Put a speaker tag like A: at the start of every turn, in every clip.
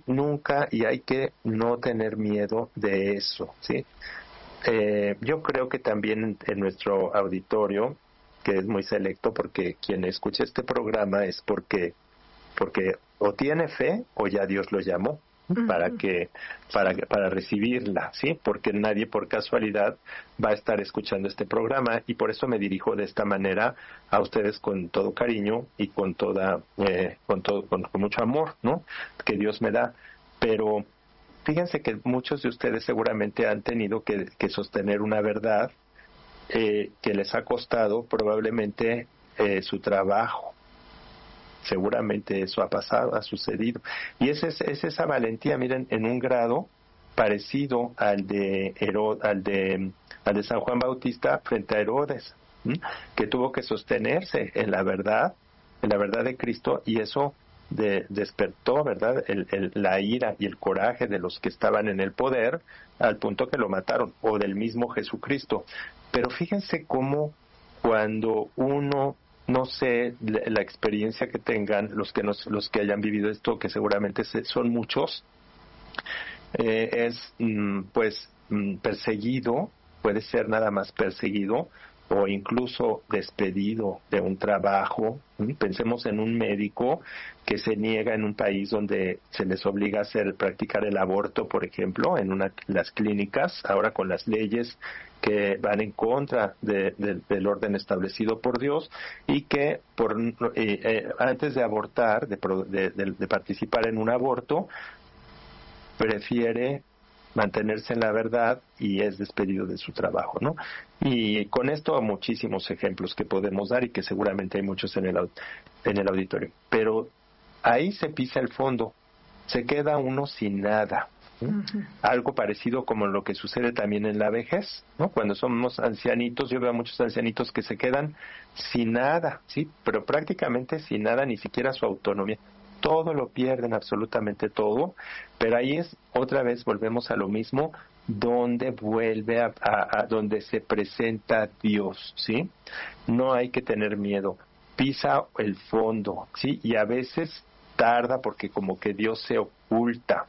A: nunca, y hay que no tener miedo de eso, ¿sí? Yo creo que también en nuestro auditorio, que es muy selecto, porque quien escucha este programa es porque o tiene fe o ya Dios lo llamó para recibirla, ¿sí? Porque nadie por casualidad va a estar escuchando este programa, y por eso me dirijo de esta manera a ustedes con todo cariño y con mucho amor, ¿no? Que Dios me da. Pero fíjense que muchos de ustedes seguramente han tenido que sostener una verdad que les ha costado probablemente su trabajo. Seguramente eso ha pasado, ha sucedido. Y es esa valentía, miren, en un grado parecido al de San Juan Bautista frente a Herodes, que tuvo que sostenerse en la verdad de Cristo, y eso despertó, ¿verdad?, la ira y el coraje de los que estaban en el poder, al punto que lo mataron, o del mismo Jesucristo. Pero fíjense cómo cuando uno, no sé la experiencia que tengan los que hayan vivido esto, que seguramente son muchos, perseguido, puede ser nada más perseguido o incluso despedido de un trabajo. Pensemos en un médico que se niega en un país donde se les obliga a practicar el aborto, por ejemplo, en las clínicas, ahora con las leyes que van en contra del orden establecido por Dios, y que antes de abortar, de participar en un aborto, prefiere mantenerse en la verdad y es despedido de su trabajo, ¿no? Y con esto muchísimos ejemplos que podemos dar, y que seguramente hay muchos en el auditorio. Pero ahí se pisa el fondo, se queda uno sin nada, ¿sí? Algo parecido como lo que sucede también en la vejez, ¿no? Cuando somos ancianitos, yo veo a muchos ancianitos que se quedan sin nada, ¿sí? Pero prácticamente sin nada, ni siquiera su autonomía. Todo lo pierden, absolutamente todo. Pero ahí otra vez volvemos a lo mismo, donde vuelve a donde se presenta Dios, ¿sí? No hay que tener miedo, pisa el fondo, ¿sí? Y a veces tarda porque como que Dios se oculta,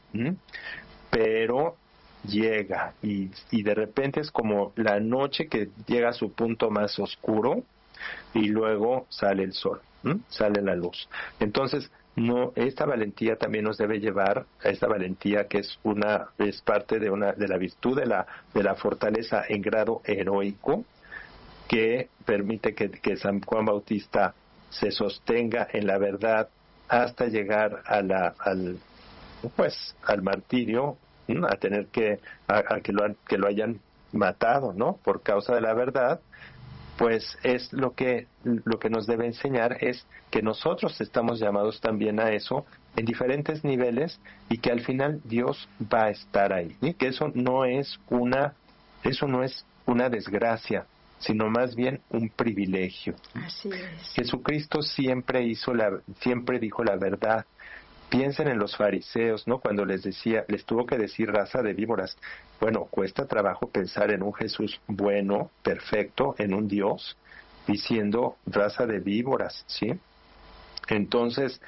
A: pero llega, y de repente es como la noche que llega a su punto más oscuro, y luego sale el sol, sale la luz. Entonces, no, esta valentía también nos debe llevar a esta valentía, que es parte de la virtud de la fortaleza en grado heroico, que permite que San Juan Bautista se sostenga en la verdad hasta llegar al martirio, a tener que lo hayan matado, ¿no?, por causa de la verdad. Pues es lo que nos debe enseñar, es que nosotros estamos llamados también a eso en diferentes niveles, y que al final Dios va a estar ahí, y que eso no es una desgracia, sino más bien un privilegio.
B: Así es.
A: Jesucristo siempre dijo la verdad. Piensen en los fariseos, ¿no? Cuando les tuvo que decir raza de víboras. Bueno, cuesta trabajo pensar en un Jesús bueno, perfecto, en un Dios, diciendo raza de víboras, ¿sí? Entonces,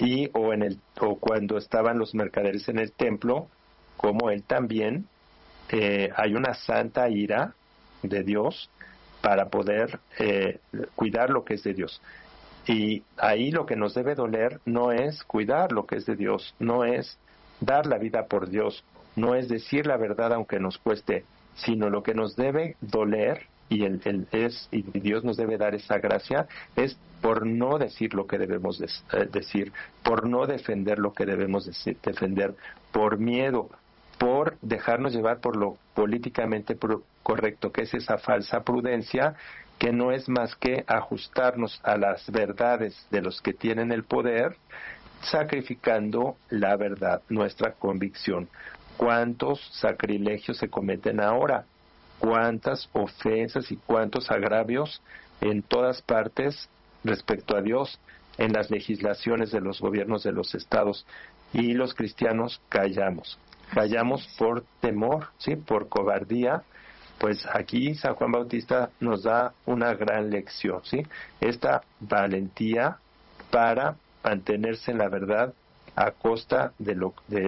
A: o cuando estaban los mercaderes en el templo, como él también, hay una santa ira de Dios para poder cuidar lo que es de Dios. Y ahí lo que nos debe doler no es cuidar lo que es de Dios, no es dar la vida por Dios, no es decir la verdad aunque nos cueste, sino lo que nos debe doler, y Dios nos debe dar esa gracia, es por no decir lo que debemos decir, por no defender lo que debemos defender, por miedo, por dejarnos llevar por lo políticamente correcto, que es esa falsa prudencia, que no es más que ajustarnos a las verdades de los que tienen el poder, sacrificando la verdad, nuestra convicción. ¿Cuántos sacrilegios se cometen ahora? ¿Cuántas ofensas y cuántos agravios en todas partes respecto a Dios, en las legislaciones de los gobiernos de los estados? Y los cristianos callamos por temor, ¿sí?, por cobardía. Pues aquí San Juan Bautista nos da una gran lección, ¿sí? Esta valentía para mantenerse en la verdad a costa de